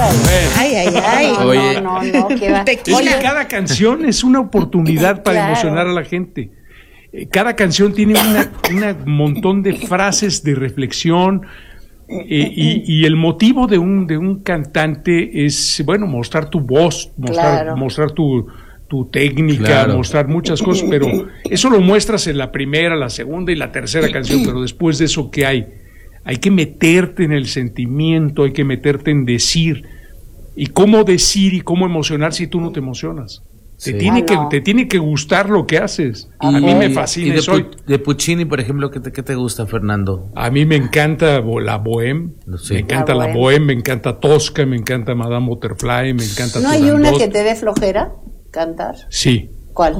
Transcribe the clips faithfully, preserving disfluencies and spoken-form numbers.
Ay, ay, ay. No, Oye. no, no, no, qué va. Te- Es que cada canción es una oportunidad para Claro. emocionar a la gente. Eh, Cada canción tiene un montón de frases de reflexión eh, y, y el motivo de un, de un cantante es, bueno, mostrar tu voz, mostrar, Claro. mostrar tu, tu técnica, Claro. mostrar muchas cosas, pero eso lo muestras en la primera, la segunda y la tercera canción, pero después de eso, ¿qué hay? Hay que meterte en el sentimiento, hay que meterte en decir. ¿Y cómo decir y cómo emocionar si tú no te emocionas? Te, Sí. tiene Ah, que, no. te tiene que gustar lo que haces. A Y- mí me y- fascina Y de, eso. Pu- de Puccini, por ejemplo, ¿qué te, qué te gusta, Fernando? A mí me encanta bo- la bohème, Sí. me encanta La la bohème. bohème, me encanta Tosca, me encanta Madame Butterfly, me encanta ¿No hay una Turandot. que te dé flojera cantar? Sí. ¿Cuál?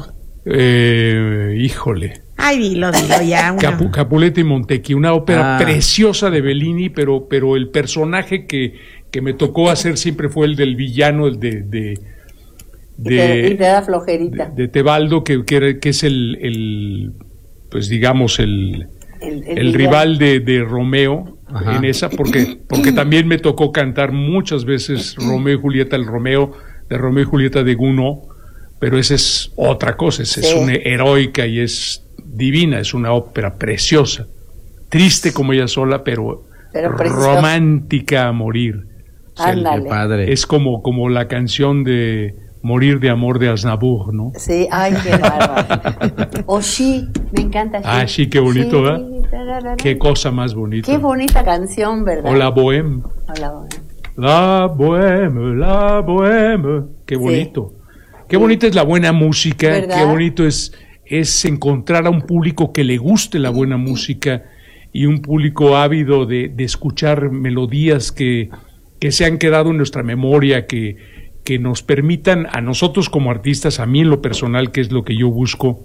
Eh, híjole. Ay, dilo, dilo ya. una- Capu- Capuleto y Montecchi, una ópera Ah. preciosa de Bellini, pero, pero el personaje que, que me tocó hacer siempre fue el del villano, el de, de, Y te, y te de, da flojerita. de Tebaldo, que, que, era- que es el, el, pues digamos, el, El, el villano. rival de, de Romeo. Ajá. En esa, porque, porque también me tocó cantar muchas veces Romeo y Julieta, el Romeo de Romeo y Julieta de Gounod, pero esa es otra cosa, esa es Sí. una heroica y es divina, es una ópera preciosa, triste como ella sola, pero, Pero preciosa. romántica a morir. O sea, Ándale. Qué padre. es como, como la canción de Morir de amor de Aznavour, ¿no? Sí, ay, qué bárbaro. O sí, me encanta. Ah, sí, qué bonito, ¿verdad? tararara. Qué cosa más bonita. Qué bonita canción, ¿verdad? O la bohème. Hola, bueno. La bohème, la bohème. Qué bonito. Qué bonita es la buena música, ¿Verdad? qué bonito es, es encontrar a un público que le guste la buena música y un público ávido de, de escuchar melodías que, que se han quedado en nuestra memoria, que, que nos permitan a nosotros como artistas, a mí en lo personal, que es lo que yo busco,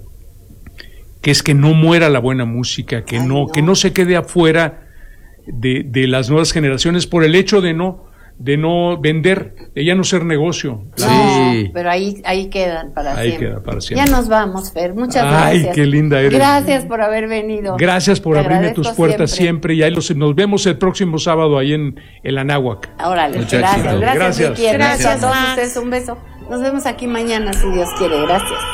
que es que no muera la buena música, que Ay, no, no. que no se quede afuera de, de las nuevas generaciones por el hecho de no, de no vender, de ya no ser negocio. Sí. No, pero ahí, ahí quedan para Ahí siempre. queda para siempre. Ya nos vamos, Fer. Muchas Ay, gracias. qué linda eres. Gracias por haber venido. Gracias por Te abrirme agradezco tus puertas siempre, y ahí los, nos vemos el próximo sábado ahí en el Anáhuac. Órale, Mucho gracias, éxito. gracias, Gracias. Vicky, Ernesto, Gracias, a todos Max. ustedes un beso. Nos vemos aquí mañana, si Dios quiere. Gracias.